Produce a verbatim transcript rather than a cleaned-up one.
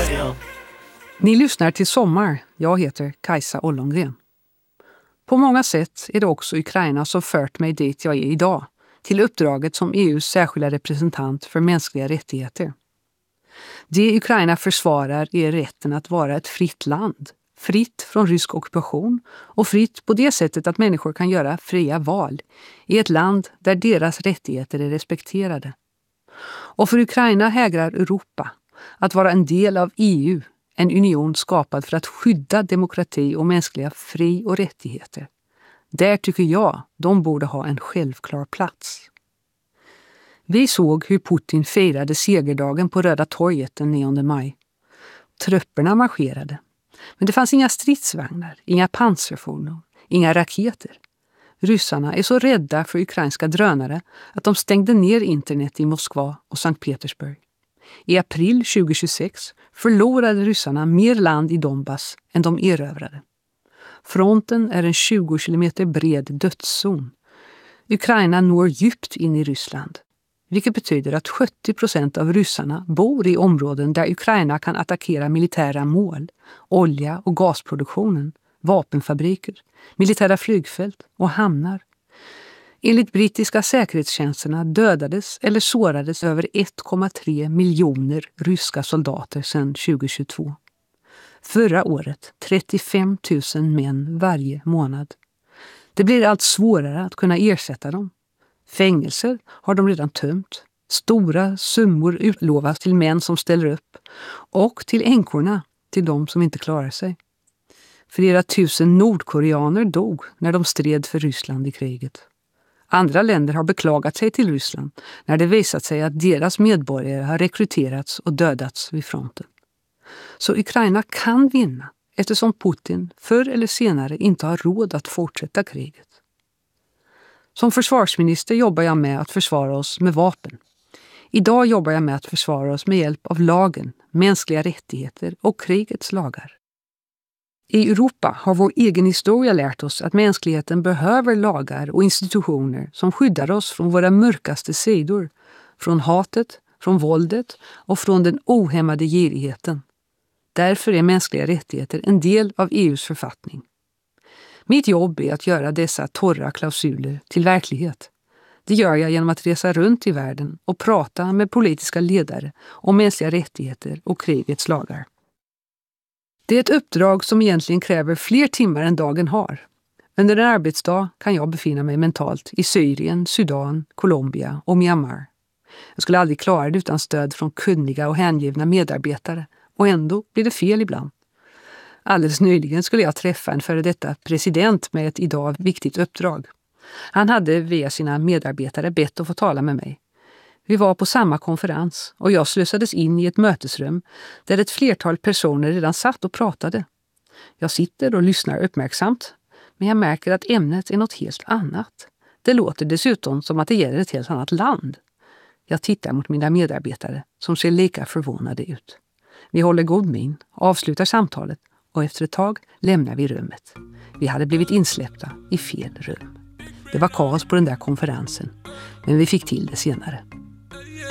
radio. Ni lyssnar till Sommar. Jag heter Kajsa Ollongren. På många sätt är det också Ukraina som fört mig dit jag är idag, till uppdraget som E U:s särskilda representant för mänskliga rättigheter. Det Ukraina försvarar är rätten att vara ett fritt land, fritt från rysk ockupation och fritt på det sättet att människor kan göra fria val i ett land där deras rättigheter är respekterade. Och för Ukraina hägrar Europa att vara en del av E U, en union skapad för att skydda demokrati och mänskliga fri- och rättigheter. Där tycker jag de borde ha en självklar plats. Vi såg hur Putin firade segerdagen på Röda torget den nionde maj. Trupperna marscherade. Men det fanns inga stridsvagnar, inga pansarfordon, inga raketer. Ryssarna är så rädda för ukrainska drönare att de stängde ner internet i Moskva och Sankt Petersburg. I april tjugohundratjugosex förlorade ryssarna mer land i Donbass än de erövrade. Fronten är en tjugo kilometer bred dödszon. Ukraina når djupt in i Ryssland, vilket betyder att sjuttio procent av ryssarna bor i områden där Ukraina kan attackera militära mål, olja- och gasproduktionen, vapenfabriker, militära flygfält och hamnar. Enligt brittiska säkerhetstjänsterna dödades eller sårades över ett komma tre miljoner ryska soldater sedan tjugohundratjugotvå. Förra året trettiofem tusen män varje månad. Det blir allt svårare att kunna ersätta dem. Fängelser har de redan tömt. Stora summor utlovas till män som ställer upp och till änkorna, till de som inte klarar sig. Flera tusen nordkoreaner dog när de stred för Ryssland i kriget. Andra länder har beklagat sig till Ryssland när det visat sig att deras medborgare har rekryterats och dödats vid fronten. Så Ukraina kan vinna eftersom Putin förr eller senare inte har råd att fortsätta kriget. Som försvarsminister jobbar jag med att försvara oss med vapen. Idag jobbar jag med att försvara oss med hjälp av lagen, mänskliga rättigheter och krigets lagar. I Europa har vår egen historia lärt oss att mänskligheten behöver lagar och institutioner som skyddar oss från våra mörkaste sidor, från hatet, från våldet och från den ohämmade girigheten. Därför är mänskliga rättigheter en del av E U:s författning. Mitt jobb är att göra dessa torra klausuler till verklighet. Det gör jag genom att resa runt i världen och prata med politiska ledare om mänskliga rättigheter och krigets lagar. Det är ett uppdrag som egentligen kräver fler timmar än dagen har. Under en arbetsdag kan jag befinna mig mentalt i Syrien, Sudan, Colombia och Myanmar. Jag skulle aldrig klara det utan stöd från kunniga och hängivna medarbetare, och ändå blir det fel ibland. Alldeles nyligen skulle jag träffa en före detta president med ett idag viktigt uppdrag. Han hade via sina medarbetare bett att få tala med mig. Vi var på samma konferens och jag slösades in i ett mötesrum där ett flertal personer redan satt och pratade. Jag sitter och lyssnar uppmärksamt, men jag märker att ämnet är något helt annat. Det låter dessutom som att det gäller ett helt annat land. Jag tittar mot mina medarbetare som ser lika förvånade ut. Vi håller god min, avslutar samtalet och efter ett tag lämnar vi rummet. Vi hade blivit insläppta i fel rum. Det var kaos på den där konferensen, men vi fick till det senare.